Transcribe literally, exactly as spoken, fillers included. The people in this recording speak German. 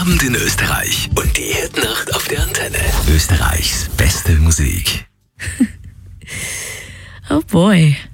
Abend in Österreich und die Hitnacht auf der Antenne. Österreichs beste Musik. Oh boy.